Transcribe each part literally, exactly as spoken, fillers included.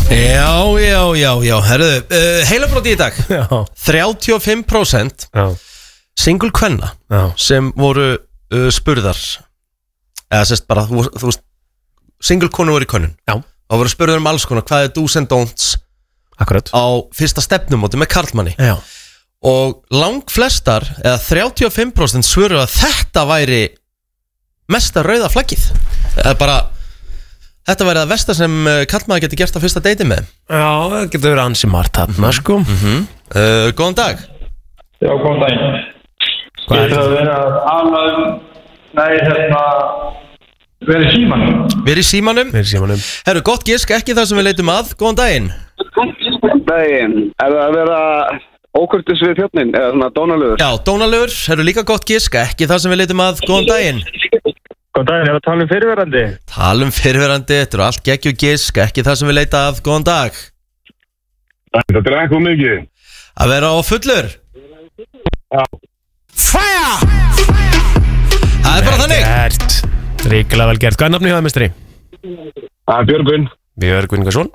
Já, já, já, já, herðu uh, Heilabróti í dag já. þrjátíu og fimm prósent já. Single kvenna já. Sem voru uh, spurðar eða sérst bara, þú, þú veist single konu voru í könnun já. Og voru spurðar um alls konar, hvað er do's and don'ts Akkurat. Á fyrsta stefnumóti með karlmanni já. Og lang flestar eða þrjátíu og fimm prósent svöru að þetta væri mesta rauða flaggið eða bara þetta væri það versta sem karlmaður geti gert á fyrsta deiti með. Já, það getur verið ansi margt þarna, sko. Mm-hmm. uh, góðan dag. Já, góðan dag. Hvað er það að vera alveg, nei, hérna, verið í símanum? Verið í símanum? Verið í símanum. Herru, gott gisk, ekki það sem við leitum að. Góðan daginn. Góðan daginn. Er það að vera ókurtis við þjóttnin, eða svona dónalegur? Já, dónalegur. Herru, líka gott gisk, ekki það sem við leitum að. Góðan daginn. Góðan daginn, er það tala um fyrirverandi? Tala um fyrirverandi, þetta eru allt geggju gisk, ekki það sem við leita að. Góðan dag. Þetta er ekki mikið. Að vera á fullur. Já. Fire! Það er bara þannig. Gert. Ríkilega vel gert. Hvað er nafnið hjá það, mestri? Það er Björgvin. Björgvin Ingarsson.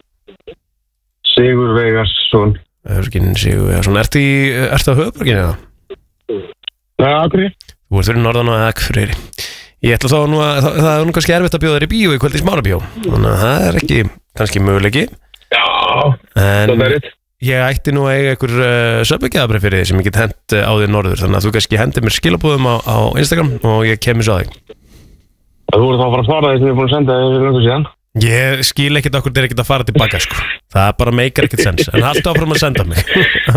Sigur Vegarsson. Björgvin Sigur Vegarsson. Ertu í, ertu á höfuborginni eða? Nei, Akureyri. Þú ert fyrir norðan og Akureyri. Ég ætla þá nú að, það, það er nú kannski erfitt að bjóða þér í bíó í kvöld í Smárabíó. Þannig að það er ekki, kannski möguleiki. Já, en það er rétt. Ég ætti nú að eiga einhver uh, söpbyggjafabréf fyrir þig sem ég get hent uh, á þér norður. Þannig að þú kannski hendir mér skilabóðum á, á Instagram og ég kemur svo að þig. Þú voru þá að fara að svara því sem ég er búin að senda þig fyrir lengur síðan. Ég skil ekkert okkur þeir ekkert að fara tilbaka, sko. Það bara meikar ekkert sens. En haltu áfram að senda mig.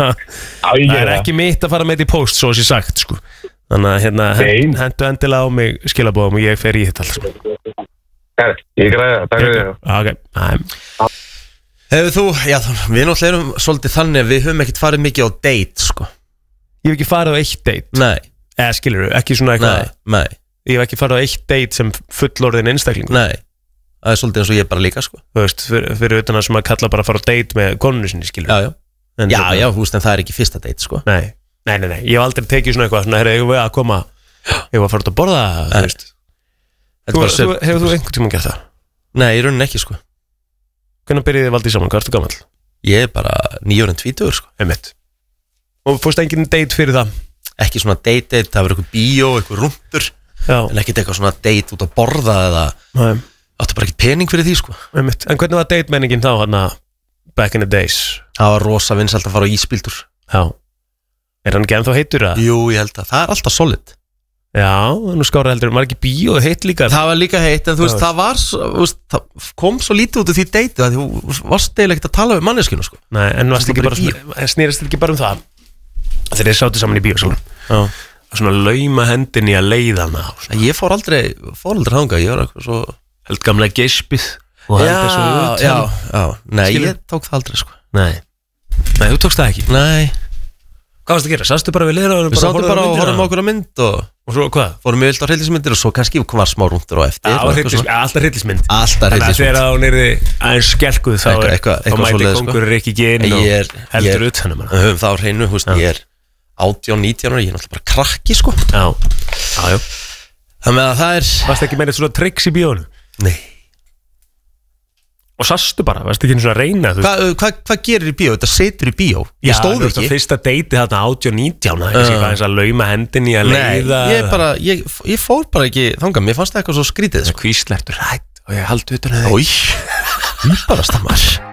Það er ekki mitt að fara með þetta í post, svo sé sagt, sko. Þannig að hérna, hend, hendu endilega á mig skilabóðum og ég fer í þetta alls. Her, ég græði það, takk fyrir það. Ok, hefur þú, já, við náttúrulega erum svolítið þannig að við höfum ekkert farið mikið á date, sko. Ég hef ekki farið á eitt date. Nei. Eða skilur þú, ekki svona eitthvað. Nei, nei. Ég hef ekki farið á eitt date sem fullorðin einstakling. Nei, það er svolítið eins og ég bara líka, sko. Þú veist, fyrir, fyrir utan að sem að kalla bara að fara á date með konunni sinni, skilur. Já, já. En já, já, þú veist, en það er ekki fyrsta date, sko. Nei. Nei, nei, nei, ég hef aldrei tekið svona eitthvað, svona, herru, ég var að koma, ég var að fara út að borða, þú veist. Þú, þú, hefur þú einhvern tímann gert það? Nei, í rauninni ekki, sko. Hvernig byrjuði þið valdið saman, hvað ertu gamall? Ég er bara nýjórinn tvítugur, sko. Einmitt. Og fórst enginn date fyrir það? Ekki svona date date, það var eitthvað bíó, eitthvað rúndur, en ekkert eitthvað svona date út að borða eða áttu bara ekkert pening fyrir því, sko. Einmitt. En hvernig var date menningin þá, hérna, back in the days? Það var rosa vinsælt að fara á ísbíltúr. Já. Er hann ekki ennþá heitur að? Jú, ég held að það er alltaf solid. Já, nú skára heldur, maður ekki bíó heitt líka. Það var líka heitt, en þú veist, það var veist, það kom svo lítið út af því deitið að þú varst eiginlega ekkert að tala um manneskinu, sko. Nei, en varst ekki bara svona, snýrist ekki bara um það þegar þið sáttu saman í bíó svona, svona lauma hendinni að leiða hana. Ég fór aldrei, fór aldrei hanga, ég var eitthvað svo held gamla geispið og held þessu út. Já, já, nei, ég tók það aldrei, sko. Nei, nei, þú tókst það ekki? Nei. Hvað varst að gera? Sastu bara við liðra? Við sáttum bara og horfum á okkur að mynd og, og svo hvað? Fórum við vilt á hryllismyndir og svo kannski var smá rúndur á eftir. Já, hryllis, alltaf hryllismynd. Alltaf hryllismynd. Þannig að þegar hún er aðeins skelkuð þá, þá mæti kongur ekki ekki inn og heldur ut hann. Við höfum það á hreinu, húst, ég er átján, nítján og ég er náttúrulega bara krakki, sko. Já, já, já. Þannig að það er... Varst ekki með svona tricks í bíónu? Nei. Og sastu bara, varst ekki eins og að reyna Hvað hva, hva gerir í bíó? Þetta setur í bíó Ég stóð ekki Já, fyrsta deiti þarna átján, nítján Það er ekki hvað eins að lauma hendinni að leiða Nei, ég bara, ég, ég fór bara ekki þangað Mér fannst það eitthvað svo skrítið Hvíslertur rætt og ég haldi utan að það Í bara stammar